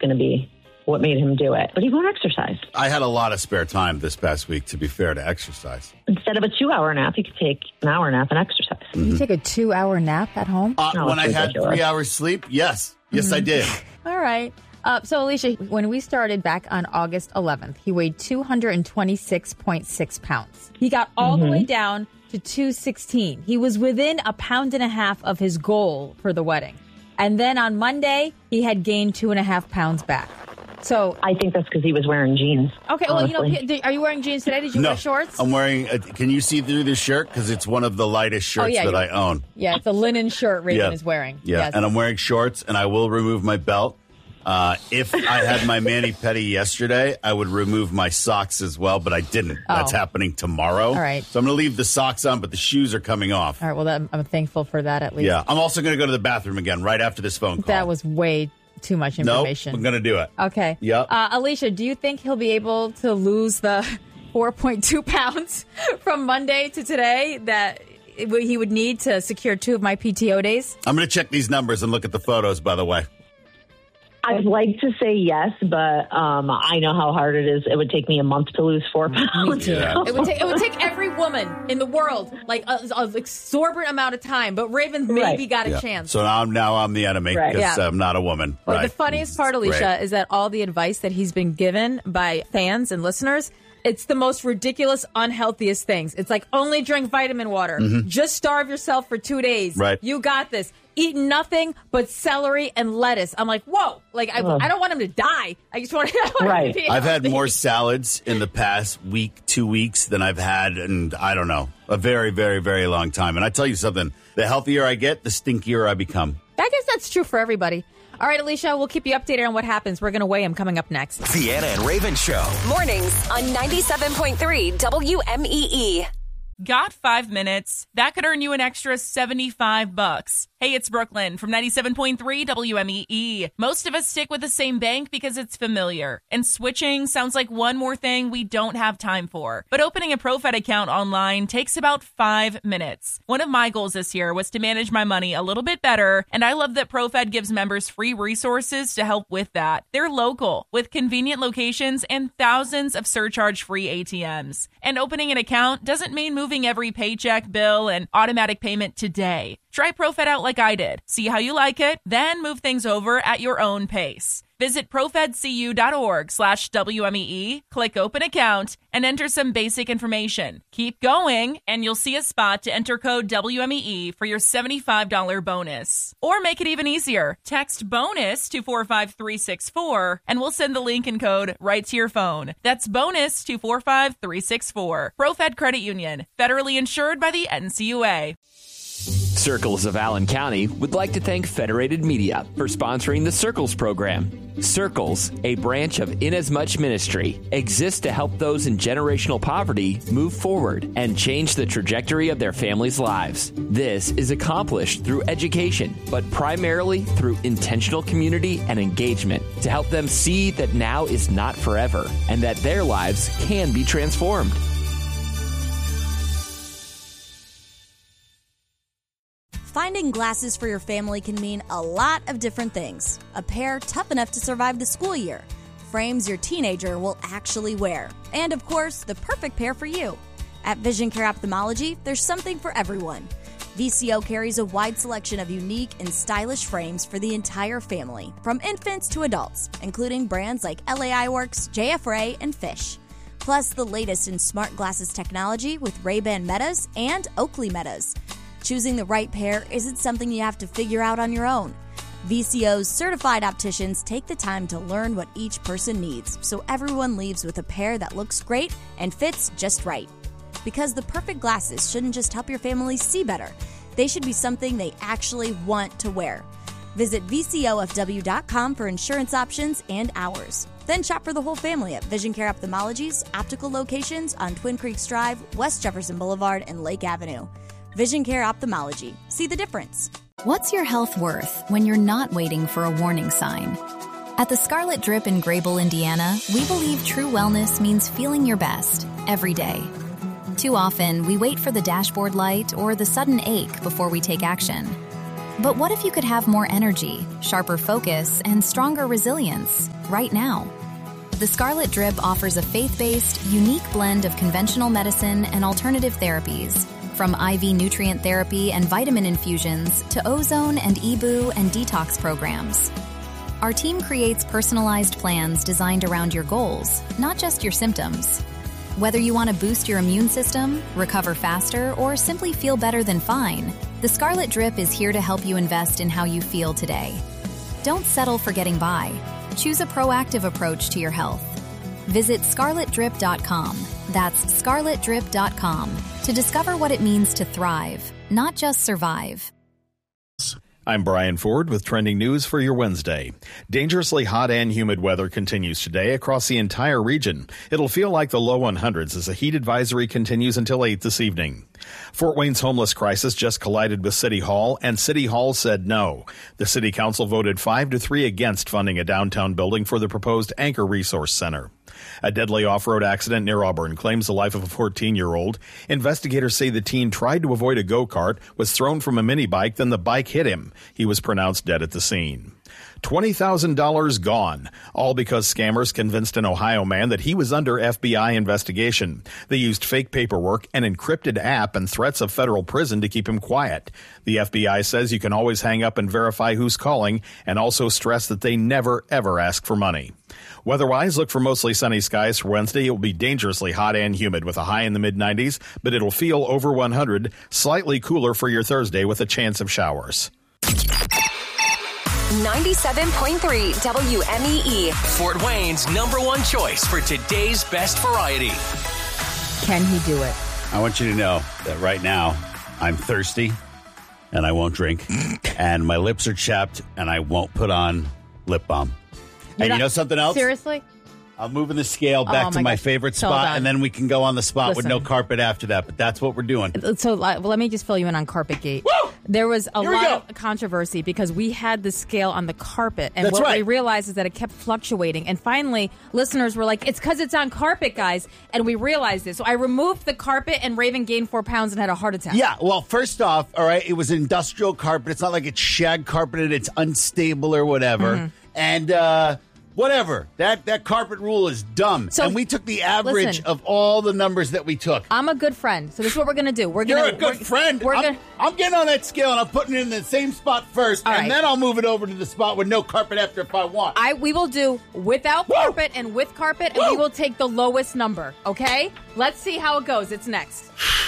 going to be what made him do it. But he won't exercise. I had a lot of spare time this past week, to be fair, to exercise. Instead of a 2-hour nap, you could take an hour nap and exercise. You take a 2-hour nap at home? When I had 3 hours sleep, yes. Yes, I did. All right. So, Alicia, when we started back on August 11th, he weighed 226.6 pounds. He got all the way down to 216. He was within 1.5 pounds of his goal for the wedding. And then on Monday, he had gained 2.5 pounds back. So I think that's because he was wearing jeans. Okay, well, are you wearing jeans today? Did you wear shorts? I'm wearing, can you see through this shirt? Because it's one of the lightest shirts that I own. Yeah, it's a linen shirt Raven is wearing. Yeah, yes. And I'm wearing shorts, and I will remove my belt. If I had my mani-pedi yesterday, I would remove my socks as well, but I didn't. That's happening tomorrow. All right. So I'm going to leave the socks on, but the shoes are coming off. All right, well, I'm thankful for that at least. Yeah, I'm also going to go to the bathroom again right after this phone call. That was way too much information. Nope, I'm going to do it. Okay. Yep. Alicia, do you think he'll be able to lose the 4.2 pounds from Monday to today that he would need to secure 2 of my PTO days? I'm going to check these numbers and look at the photos, by the way. I'd like to say yes, but I know how hard it is. It would take me a month to lose 4 pounds. Yeah. It would take every woman in the world like an exorbitant amount of time. But Raven maybe got a chance. So now I'm the enemy because I'm not a woman. Well, the funniest part, Alicia, is that all the advice that he's been given by fans and listeners, it's the most ridiculous, unhealthiest things. It's like only drink vitamin water. Just starve yourself for 2 days. Right. You got this. Eat nothing but celery and lettuce. I'm like, whoa. Like, I don't want him to die. I just want him to be I've had healthy. more salads in the past week, 2 weeks, than I've had in, I don't know, a very, very, very long time. And I tell you something, the healthier I get, the stinkier I become. I guess that's true for everybody. All right, Alicia, we'll keep you updated on what happens. We're going to weigh him coming up next. Deanna and Raven Show. Mornings on 97.3 WMEE. Got 5 minutes? That could earn you an extra $75. Hey, it's Brooklyn from 97.3 WMEE. Most of us stick with the same bank because it's familiar. And switching sounds like one more thing we don't have time for. But opening a ProFed account online takes about 5 minutes. One of my goals this year was to manage my money a little bit better, and I love that ProFed gives members free resources to help with that. They're local, with convenient locations and thousands of surcharge-free ATMs. And opening an account doesn't mean moving every paycheck, bill, and automatic payment today. Try ProFed out like I did. See how you like it, then move things over at your own pace. Visit profedcu.org/WMEE, click open account, and enter some basic information. Keep going, and you'll see a spot to enter code WMEE for your $75 bonus. Or make it even easier. Text BONUS to 45364, and we'll send the link and code right to your phone. That's BONUS to 45364. ProFed Credit Union, federally insured by the NCUA. Circles of Allen County would like to thank Federated Media for sponsoring the Circles program. Circles, a branch of Inasmuch Ministry, exists to help those in generational poverty move forward and change the trajectory of their families' lives. This is accomplished through education, but primarily through intentional community and engagement to help them see that now is not forever and that their lives can be transformed. Finding glasses for your family can mean a lot of different things. A pair tough enough to survive the school year, frames your teenager will actually wear, and of course, the perfect pair for you. At Vision Care Ophthalmology, there's something for everyone. VCO carries a wide selection of unique and stylish frames for the entire family, from infants to adults, including brands like LA Eyeworks, JF-Ray, and Fish. Plus, the latest in smart glasses technology with Ray-Ban Metas and Oakley Metas. Choosing the right pair isn't something you have to figure out on your own. VCO's certified opticians take the time to learn what each person needs, so everyone leaves with a pair that looks great and fits just right. Because the perfect glasses shouldn't just help your family see better. They should be something they actually want to wear. Visit VCOFW.com for insurance options and hours. Then shop for the whole family at Vision Care Ophthalmology's optical locations on Twin Creeks Drive, West Jefferson Boulevard, and Lake Avenue. Vision Care Ophthalmology. See the difference. What's your health worth when you're not waiting for a warning sign? At the Scarlet Drip in Grable, Indiana, we believe true wellness means feeling your best every day. Too often, we wait for the dashboard light or the sudden ache before we take action. But what if you could have more energy, sharper focus, and stronger resilience right now? The Scarlet Drip offers a faith-based, unique blend of conventional medicine and alternative therapies, from IV nutrient therapy and vitamin infusions to ozone and EBOO and detox programs. Our team creates personalized plans designed around your goals, not just your symptoms. Whether you want to boost your immune system, recover faster, or simply feel better than fine, the Scarlet Drip is here to help you invest in how you feel today. Don't settle for getting by. Choose a proactive approach to your health. Visit scarletdrip.com. That's scarletdrip.com to discover what it means to thrive, not just survive. I'm Brian Ford with trending news for your Wednesday. Dangerously hot and humid weather continues today across the entire region. It'll feel like the low 100s as a heat advisory continues until 8 this evening. Fort Wayne's homeless crisis just collided with City Hall, and City Hall said no. The City Council voted 5-3 against funding a downtown building for the proposed Anchor Resource Center. A deadly off-road accident near Auburn claims the life of a 14-year-old. Investigators say the teen tried to avoid a go-kart, was thrown from a mini bike, then the bike hit him. He was pronounced dead at the scene. $20,000 gone, all because scammers convinced an Ohio man that he was under FBI investigation. They used fake paperwork, an encrypted app, and threats of federal prison to keep him quiet. The FBI says you can always hang up and verify who's calling, and also stress that they never, ever ask for money. Weather-wise, look for mostly sunny skies for Wednesday. It will be dangerously hot and humid with a high in the mid-90s, but it'll feel over 100, slightly cooler for your Thursday with a chance of showers. 97.3 WMEE. Fort Wayne's #1 choice for today's best variety. Can he do it? I want you to know that right now I'm thirsty and I won't drink, and my lips are chapped and I won't put on lip balm. And you know something else? Seriously? I'm moving the scale back to my favorite spot, and then we can go on the spot with no carpet after that. But that's what we're doing. So let me just fill you in on Carpetgate. Woo! There was a lot of controversy because we had the scale on the carpet. And that's what right. we realized is that it kept fluctuating. And finally, listeners were like, it's because it's on carpet, guys. And we realized this. So I removed the carpet, and Raven gained 4 pounds and had a heart attack. Yeah, well, first off, all right, it was industrial carpet. It's not like it's shag carpeted. It's unstable or whatever. Mm-hmm. And, whatever. That carpet rule is dumb. So, and we took the average of all the numbers that we took. I'm a good friend. So this is what we're going to do. You're a good friend. I'm getting on that scale, and I'm putting it in the same spot first, and then I'll move it over to the spot with no carpet after if I want. We will do without carpet and with carpet, and we will take the lowest number, okay? Let's see how it goes. It's next.